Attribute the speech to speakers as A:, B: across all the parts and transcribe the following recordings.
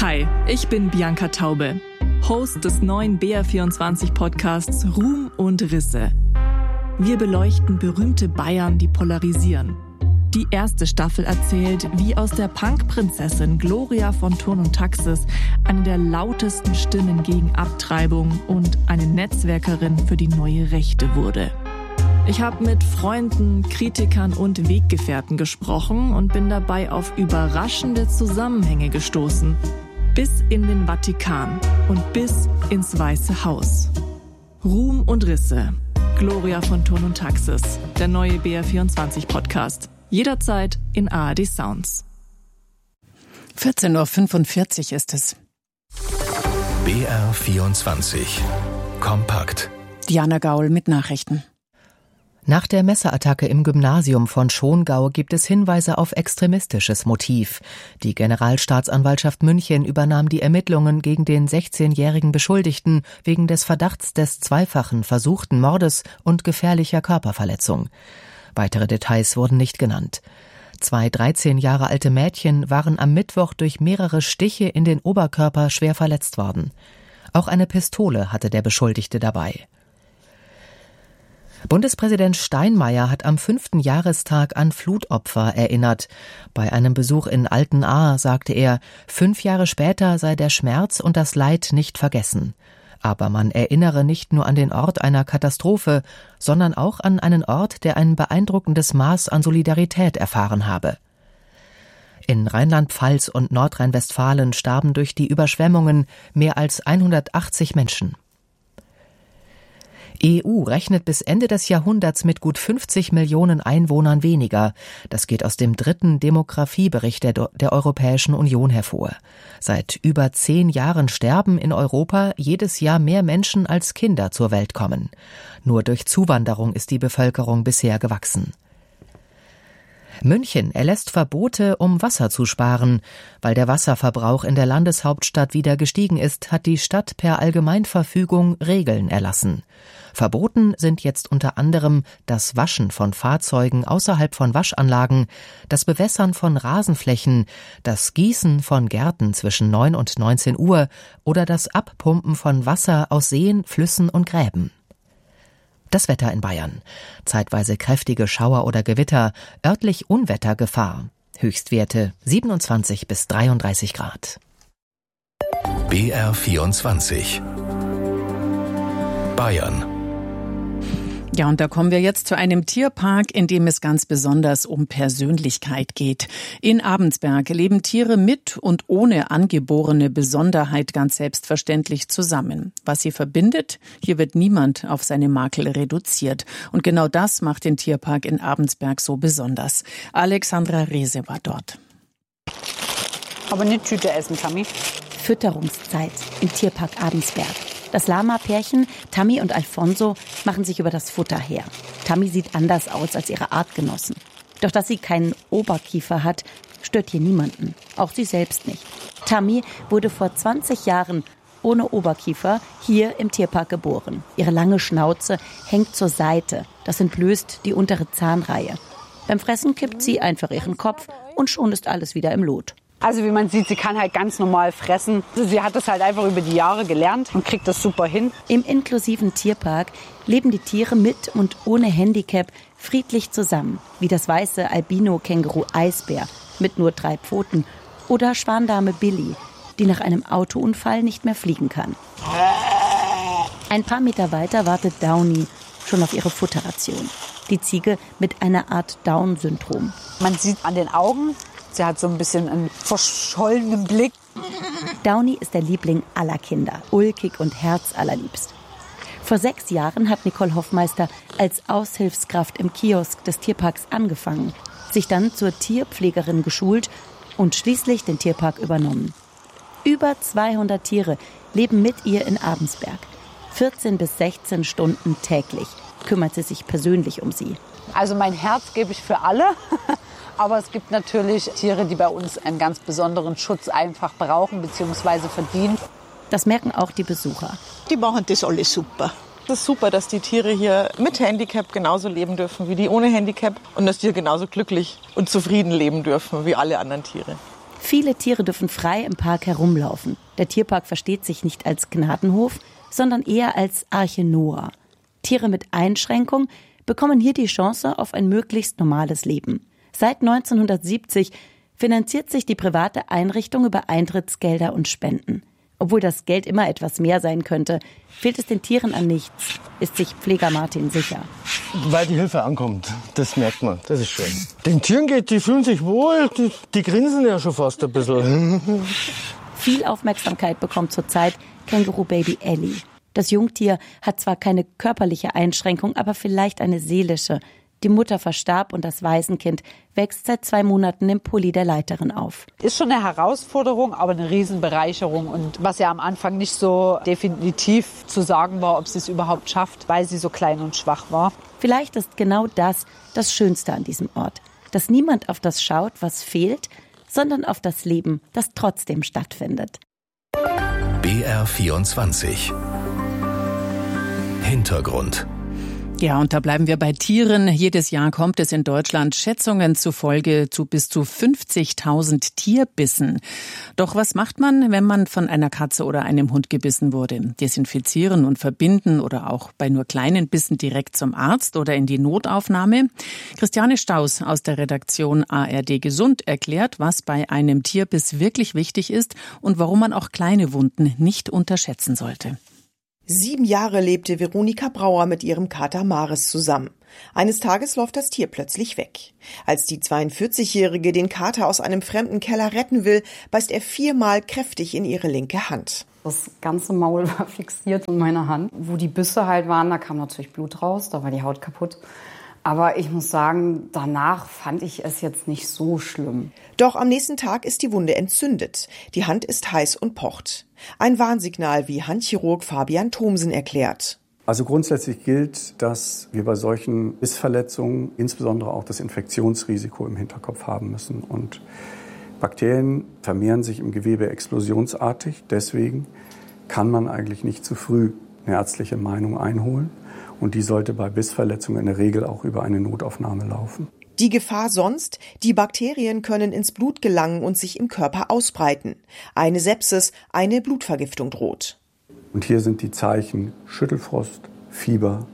A: Hi, ich bin Bianca Taube, Host des neuen BR24-Podcasts Ruhm und Risse. Wir beleuchten berühmte Bayern, die polarisieren. Die erste Staffel erzählt, wie aus der Punk-Prinzessin Gloria von Thurn und Taxis eine der lautesten Stimmen gegen Abtreibung und eine Netzwerkerin für die neue Rechte wurde. Ich habe mit Freunden, Kritikern und Weggefährten gesprochen und bin dabei auf überraschende Zusammenhänge gestoßen. Bis in den Vatikan und bis ins Weiße Haus. Ruhm und Risse. Gloria von Thurn und Taxis. Der neue BR24-Podcast. Jederzeit in ARD Sounds.
B: 14.45 Uhr ist es.
C: BR24 Kompakt.
B: Diana Gaul mit Nachrichten.
D: Nach der Messerattacke im Gymnasium von Schongau gibt es Hinweise auf extremistisches Motiv. Die Generalstaatsanwaltschaft München übernahm die Ermittlungen gegen den 16-jährigen Beschuldigten wegen des Verdachts des zweifachen versuchten Mordes und gefährlicher Körperverletzung. Weitere Details wurden nicht genannt. 2 13 Jahre alte Mädchen waren am Mittwoch durch mehrere Stiche in den Oberkörper schwer verletzt worden. Auch eine Pistole hatte der Beschuldigte dabei. Bundespräsident Steinmeier hat am 5. Jahrestag an Flutopfer erinnert. Bei einem Besuch in Altenahr sagte er, 5 Jahre später sei der Schmerz und das Leid nicht vergessen. Aber man erinnere nicht nur an den Ort einer Katastrophe, sondern auch an einen Ort, der ein beeindruckendes Maß an Solidarität erfahren habe. In Rheinland-Pfalz und Nordrhein-Westfalen starben durch die Überschwemmungen mehr als 180 Menschen. EU rechnet bis Ende des Jahrhunderts mit gut 50 Millionen Einwohnern weniger. Das geht aus dem 3. Demografiebericht der Europäischen Union hervor. Seit über 10 Jahren sterben in Europa jedes Jahr mehr Menschen als Kinder zur Welt kommen. Nur durch Zuwanderung ist die Bevölkerung bisher gewachsen. München erlässt Verbote, um Wasser zu sparen. Weil der Wasserverbrauch in der Landeshauptstadt wieder gestiegen ist, hat die Stadt per Allgemeinverfügung Regeln erlassen. Verboten sind jetzt unter anderem das Waschen von Fahrzeugen außerhalb von Waschanlagen, das Bewässern von Rasenflächen, das Gießen von Gärten zwischen 9 und 19 Uhr oder das Abpumpen von Wasser aus Seen, Flüssen und Gräben. Das Wetter in Bayern. Zeitweise kräftige Schauer oder Gewitter, örtlich Unwettergefahr. Höchstwerte 27 bis 33 Grad.
C: BR24 Bayern.
B: Ja, und da kommen wir jetzt zu einem Tierpark, in dem es ganz besonders um Persönlichkeit geht. In Abensberg leben Tiere mit und ohne angeborene Besonderheit ganz selbstverständlich zusammen. Was sie verbindet? Hier wird niemand auf seine Makel reduziert. Und genau das macht den Tierpark in Abensberg so besonders. Alexandra Rehse war dort.
E: Aber nicht Tüte essen, Tammy.
F: Fütterungszeit im Tierpark Abensberg. Das Lama-Pärchen, Tammy und Alfonso, machen sich über das Futter her. Tammy sieht anders aus als ihre Artgenossen. Doch dass sie keinen Oberkiefer hat, stört hier niemanden. Auch sie selbst nicht. Tammy wurde vor 20 Jahren ohne Oberkiefer hier im Tierpark geboren. Ihre lange Schnauze hängt zur Seite. Das entblößt die untere Zahnreihe. Beim Fressen kippt sie einfach ihren Kopf und schon ist alles wieder im Lot.
E: Also wie man sieht, sie kann halt ganz normal fressen. Sie hat das halt einfach über die Jahre gelernt und kriegt das super hin.
F: Im inklusiven Tierpark leben die Tiere mit und ohne Handicap friedlich zusammen. Wie das weiße Albino-Känguru Eisbär mit nur 3 Pfoten oder Schwandame Billy, die nach einem Autounfall nicht mehr fliegen kann. Ein paar Meter weiter wartet Downy schon auf ihre Futterration. Die Ziege mit einer Art Down-Syndrom.
E: Man sieht an den Augen, sie hat so ein bisschen einen verschollenen Blick.
F: Downy ist der Liebling aller Kinder, ulkig und herzallerliebst. Vor 6 Jahren hat Nicole Hoffmeister als Aushilfskraft im Kiosk des Tierparks angefangen, sich dann zur Tierpflegerin geschult und schließlich den Tierpark übernommen. Über 200 Tiere leben mit ihr in Abensberg. 14 bis 16 Stunden täglich kümmert sie sich persönlich um sie.
E: Also mein Herz gebe ich für alle. Aber es gibt natürlich Tiere, die bei uns einen ganz besonderen Schutz einfach brauchen bzw. verdienen.
F: Das merken auch die Besucher.
G: Die machen das alles super. Es ist super, dass die Tiere hier mit Handicap genauso leben dürfen wie die ohne Handicap und dass die hier genauso glücklich und zufrieden leben dürfen wie alle anderen Tiere.
F: Viele Tiere dürfen frei im Park herumlaufen. Der Tierpark versteht sich nicht als Gnadenhof, sondern eher als Arche Noah. Tiere mit Einschränkung bekommen hier die Chance auf ein möglichst normales Leben. Seit 1970 finanziert sich die private Einrichtung über Eintrittsgelder und Spenden. Obwohl das Geld immer etwas mehr sein könnte, fehlt es den Tieren an nichts, ist sich Pfleger Martin sicher.
H: Weil die Hilfe ankommt, das merkt man, das ist schön. Den Tieren die fühlen sich wohl, die grinsen ja schon fast ein bisschen.
F: Viel Aufmerksamkeit bekommt zurzeit Känguru-Baby Ellie. Das Jungtier hat zwar keine körperliche Einschränkung, aber vielleicht eine seelische. Die Mutter verstarb und das Waisenkind wächst seit 2 Monaten im Pulli der Leiterin auf.
E: Ist schon eine Herausforderung, aber eine Riesenbereicherung. Und was ja am Anfang nicht so definitiv zu sagen war, ob sie es überhaupt schafft, weil sie so klein und schwach war.
F: Vielleicht ist genau das Schönste an diesem Ort. Dass niemand auf das schaut, was fehlt, sondern auf das Leben, das trotzdem stattfindet.
C: BR24 Hintergrund.
B: Ja, und da bleiben wir bei Tieren. Jedes Jahr kommt es in Deutschland Schätzungen zufolge zu bis zu 50.000 Tierbissen. Doch was macht man, wenn man von einer Katze oder einem Hund gebissen wurde? Desinfizieren und verbinden oder auch bei nur kleinen Bissen direkt zum Arzt oder in die Notaufnahme? Christiane Staus aus der Redaktion ARD Gesund erklärt, was bei einem Tierbiss wirklich wichtig ist und warum man auch kleine Wunden nicht unterschätzen sollte.
I: 7 Jahre lebte Veronika Brauer mit ihrem Kater Maris zusammen. Eines Tages läuft das Tier plötzlich weg. Als die 42-Jährige den Kater aus einem fremden Keller retten will, beißt er 4-mal kräftig in ihre linke Hand.
J: Das ganze Maul war fixiert in meiner Hand. Wo die Bisse halt waren, da kam natürlich Blut raus, da war die Haut kaputt. Aber ich muss sagen, danach fand ich es jetzt nicht so schlimm.
I: Doch am nächsten Tag ist die Wunde entzündet. Die Hand ist heiß und pocht. Ein Warnsignal, wie Handchirurg Fabian Thomsen erklärt.
K: Also grundsätzlich gilt, dass wir bei solchen Bissverletzungen insbesondere auch das Infektionsrisiko im Hinterkopf haben müssen. Und Bakterien vermehren sich im Gewebe explosionsartig. Deswegen kann man eigentlich nicht zu früh eine ärztliche Meinung einholen. Und die sollte bei Bissverletzungen in der Regel auch über eine Notaufnahme laufen.
I: Die Gefahr sonst? Die Bakterien können ins Blut gelangen und sich im Körper ausbreiten. Eine Sepsis, eine Blutvergiftung droht.
K: Und hier sind die Zeichen Schüttelfrost, Fieber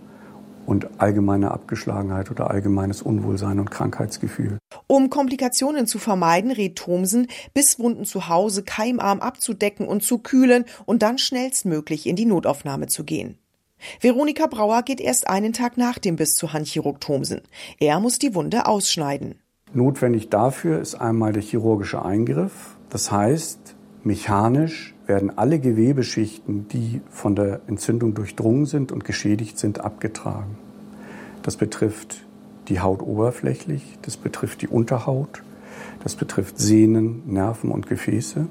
K: und allgemeine Abgeschlagenheit oder allgemeines Unwohlsein und Krankheitsgefühl.
I: Um Komplikationen zu vermeiden, rät Thomsen, Bisswunden zu Hause keimarm abzudecken und zu kühlen und dann schnellstmöglich in die Notaufnahme zu gehen. Veronika Brauer geht erst einen Tag nach dem Biss zu Handchirurg Thomsen. Er muss die Wunde ausschneiden.
K: Notwendig dafür ist einmal der chirurgische Eingriff. Das heißt, mechanisch werden alle Gewebeschichten, die von der Entzündung durchdrungen sind und geschädigt sind, abgetragen. Das betrifft die Haut oberflächlich, das betrifft die Unterhaut, das betrifft Sehnen, Nerven und Gefäße.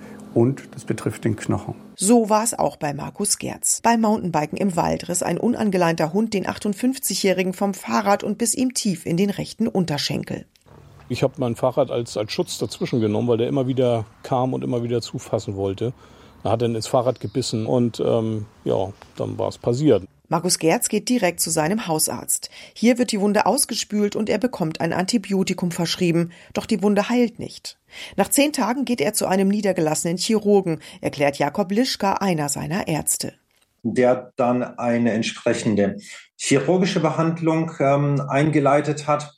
K: Und das betrifft den Knochen.
I: So war es auch bei Markus Gerz. Beim Mountainbiken im Wald riss ein unangeleinter Hund den 58-Jährigen vom Fahrrad und biss ihm tief in den rechten Unterschenkel.
L: Ich habe mein Fahrrad als Schutz dazwischen genommen, weil der immer wieder kam und immer wieder zufassen wollte. Er hat dann ins Fahrrad gebissen und dann war es passiert.
I: Markus Gerz geht direkt zu seinem Hausarzt. Hier wird die Wunde ausgespült und er bekommt ein Antibiotikum verschrieben. Doch die Wunde heilt nicht. Nach 10 Tagen geht er zu einem niedergelassenen Chirurgen, erklärt Jakob Lischka, einer seiner Ärzte.
M: Der dann eine entsprechende chirurgische Behandlung eingeleitet hat,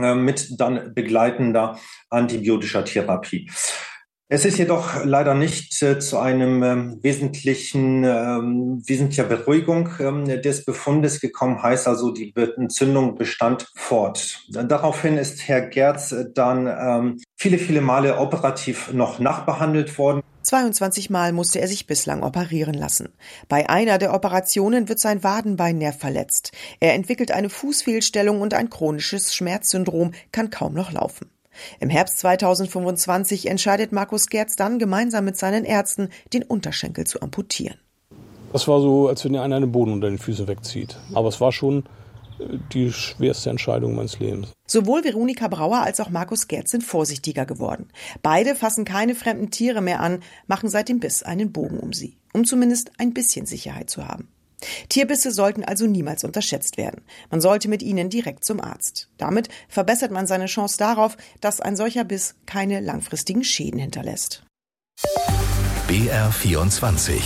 M: mit dann begleitender antibiotischer Therapie. Es ist jedoch leider nicht zu einem wesentlicher Beruhigung des Befundes gekommen, heißt also, die Entzündung bestand fort. Daraufhin ist Herr Gerz dann viele Male operativ noch nachbehandelt worden.
I: 22 Mal musste er sich bislang operieren lassen. Bei einer der Operationen wird sein Wadenbeinnerv verletzt. Er entwickelt eine Fußfehlstellung und ein chronisches Schmerzsyndrom, kann kaum noch laufen. Im Herbst 2025 entscheidet Markus Gerz dann gemeinsam mit seinen Ärzten, den Unterschenkel zu amputieren.
L: Das war so, als wenn dir einer den Boden unter den Füßen wegzieht. Aber es war schon die schwerste Entscheidung meines Lebens.
I: Sowohl Veronika Brauer als auch Markus Gerz sind vorsichtiger geworden. Beide fassen keine fremden Tiere mehr an, machen seit dem Biss einen Bogen um sie, um zumindest ein bisschen Sicherheit zu haben. Tierbisse sollten also niemals unterschätzt werden. Man sollte mit ihnen direkt zum Arzt. Damit verbessert man seine Chance darauf, dass ein solcher Biss keine langfristigen Schäden hinterlässt.
C: BR24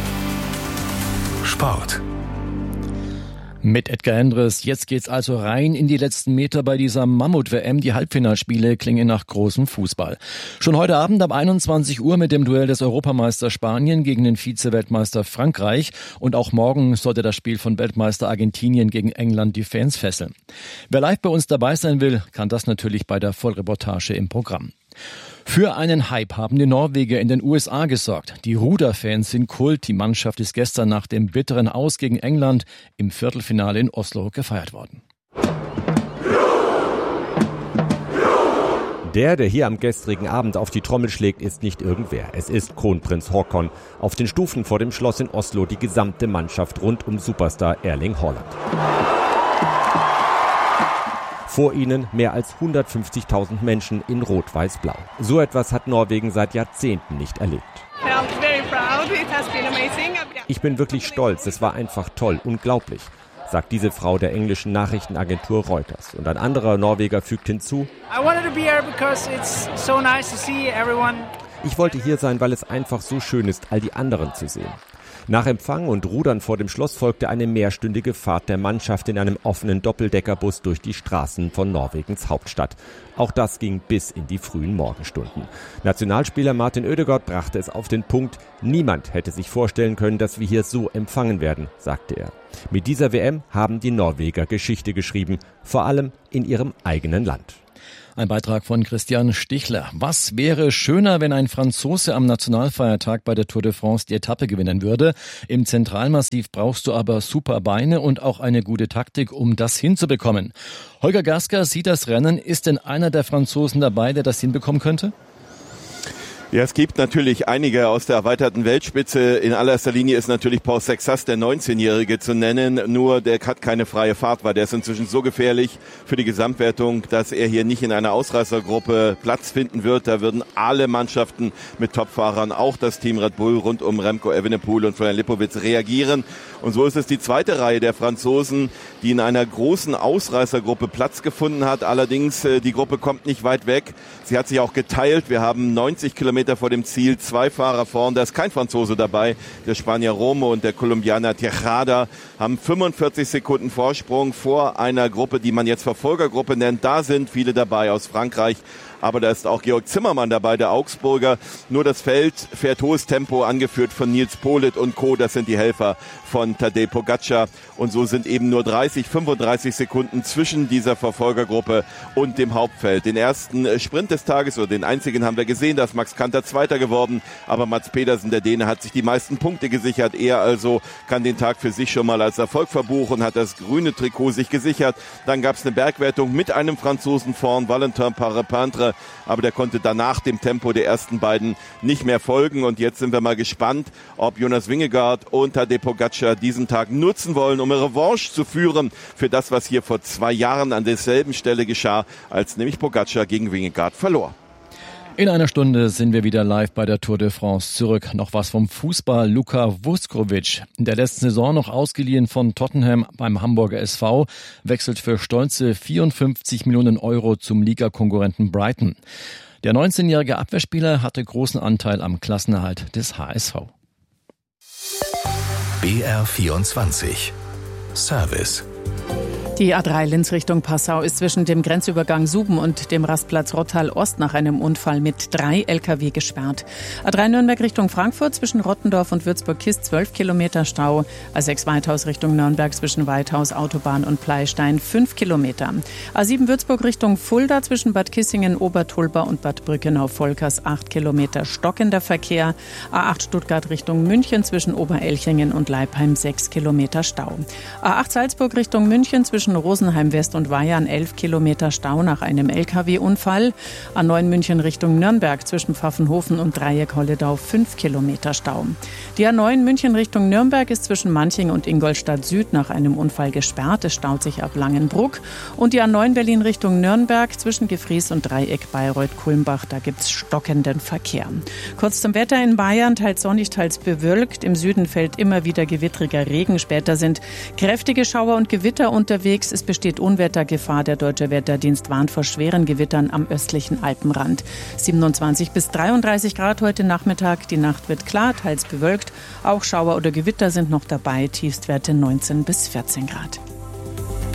C: Sport.
N: Mit Edgar Endres. Jetzt geht's also rein in die letzten Meter bei dieser Mammut-WM. Die Halbfinalspiele klingen nach großem Fußball. Schon heute Abend ab 21 Uhr mit dem Duell des Europameisters Spanien gegen den Vize-Weltmeister Frankreich. Und auch morgen sollte das Spiel von Weltmeister Argentinien gegen England die Fans fesseln. Wer live bei uns dabei sein will, kann das natürlich bei der Vollreportage im Programm. Für einen Hype haben die Norweger in den USA gesorgt. Die Ruderfans sind Kult. Die Mannschaft ist gestern nach dem bitteren Aus gegen England im Viertelfinale in Oslo gefeiert worden.
O: Der hier am gestrigen Abend auf die Trommel schlägt, ist nicht irgendwer. Es ist Kronprinz Haakon. Auf den Stufen vor dem Schloss in Oslo die gesamte Mannschaft rund um Superstar Erling Haaland. Vor ihnen mehr als 150.000 Menschen in Rot-Weiß-Blau. So etwas hat Norwegen seit Jahrzehnten nicht erlebt. Ich bin wirklich stolz, es war einfach toll, unglaublich, sagt diese Frau der englischen Nachrichtenagentur Reuters. Und ein anderer Norweger fügt hinzu: Ich wollte hier sein, weil es einfach so schön ist, all die anderen zu sehen. Nach Empfang und Rudern vor dem Schloss folgte eine mehrstündige Fahrt der Mannschaft in einem offenen Doppeldeckerbus durch die Straßen von Norwegens Hauptstadt. Auch das ging bis in die frühen Morgenstunden. Nationalspieler Martin Ødegaard brachte es auf den Punkt: Niemand hätte sich vorstellen können, dass wir hier so empfangen werden, sagte er. Mit dieser WM haben die Norweger Geschichte geschrieben, vor allem in ihrem eigenen Land.
N: Ein Beitrag von Christian Stichler. Was wäre schöner, wenn ein Franzose am Nationalfeiertag bei der Tour de France die Etappe gewinnen würde? Im Zentralmassiv brauchst du aber super Beine und auch eine gute Taktik, um das hinzubekommen. Holger Gasker sieht das Rennen. Ist denn einer der Franzosen dabei, der das hinbekommen könnte?
P: Ja, es gibt natürlich einige aus der erweiterten Weltspitze. In allererster Linie ist natürlich Paul Sexas, der 19-Jährige, zu nennen. Nur der hat keine freie Fahrt, weil der ist inzwischen so gefährlich für die Gesamtwertung, dass er hier nicht in einer Ausreißergruppe Platz finden wird. Da würden alle Mannschaften mit Topfahrern, auch das Team Red Bull rund um Remco Evenepoel und Florian Lipowitz, reagieren. Und so ist es die zweite Reihe der Franzosen, die in einer großen Ausreißergruppe Platz gefunden hat. Allerdings, die Gruppe kommt nicht weit weg. Sie hat sich auch geteilt. Wir haben 90 Kilometer vor dem Ziel, 2 Fahrer vorn, da ist kein Franzose dabei. Der Spanier Romo und der Kolumbianer Tejada haben 45 Sekunden Vorsprung vor einer Gruppe, die man jetzt Verfolgergruppe nennt. Da sind viele dabei aus Frankreich. Aber da ist auch Georg Zimmermann dabei, der Augsburger. Nur das Feld fährt hohes Tempo, angeführt von Nils Politt und Co. Das sind die Helfer von Tadej Pogačar. Und so sind eben nur 35 Sekunden zwischen dieser Verfolgergruppe und dem Hauptfeld. Den ersten Sprint des Tages, oder den einzigen, haben wir gesehen. Da ist Max Kanter Zweiter geworden. Aber Mats Pedersen, der Däne, hat sich die meisten Punkte gesichert. Er also kann den Tag für sich schon mal als Erfolg verbuchen, hat das grüne Trikot sich gesichert. Dann gab es eine Bergwertung mit einem Franzosen vorn, Valentin Parepintre. Aber der konnte danach dem Tempo der ersten beiden nicht mehr folgen. Und jetzt sind wir mal gespannt, ob Jonas Vingegaard und Tadej Pogačar diesen Tag nutzen wollen, um eine Revanche zu führen für das, was hier vor 2 Jahren an derselben Stelle geschah, als nämlich Pogačar gegen Vingegaard verlor.
N: In einer Stunde sind wir wieder live bei der Tour de France zurück. Noch was vom Fußball. Luka Vuskovic, in der letzten Saison noch ausgeliehen von Tottenham beim Hamburger SV, wechselt für stolze 54 Millionen Euro zum Ligakonkurrenten Brighton. Der 19-jährige Abwehrspieler hatte großen Anteil am Klassenerhalt des HSV.
C: BR24 Service.
B: Die A3 Linz Richtung Passau ist zwischen dem Grenzübergang Suben und dem Rastplatz Rottal Ost nach einem Unfall mit 3 Lkw gesperrt. A3 Nürnberg Richtung Frankfurt zwischen Rottendorf und Würzburg-Kist 12 Kilometer Stau. A6 Weithaus Richtung Nürnberg zwischen Weithaus, Autobahn und Pleistein 5 Kilometer. A7 Würzburg Richtung Fulda zwischen Bad Kissingen, Obertulba und Bad Brückenau-Volkers 8 Kilometer stockender Verkehr. A8 Stuttgart Richtung München zwischen Oberelchingen und Leipheim 6 Kilometer Stau. A8 Salzburg Richtung München zwischen zwischen Rosenheim West und Weyarn 11 Kilometer Stau nach einem LKW-Unfall. A9 München Richtung Nürnberg zwischen Pfaffenhofen und Dreieck Holledau 5 Kilometer Stau. Die A9 München Richtung Nürnberg ist zwischen Manching und Ingolstadt Süd nach einem Unfall gesperrt. Es staut sich ab Langenbruck. Und die A9 Berlin Richtung Nürnberg zwischen Gefries und Dreieck Bayreuth-Kulmbach. Da gibt es stockenden Verkehr. Kurz zum Wetter in Bayern, teils sonnig, teils bewölkt. Im Süden fällt immer wieder gewittriger Regen. Später sind kräftige Schauer und Gewitter unterwegs. Es besteht Unwettergefahr. Der Deutsche Wetterdienst warnt vor schweren Gewittern am östlichen Alpenrand. 27 bis 33 Grad heute Nachmittag. Die Nacht wird klar, teils bewölkt. Auch Schauer oder Gewitter sind noch dabei. Tiefstwerte 19 bis 14 Grad.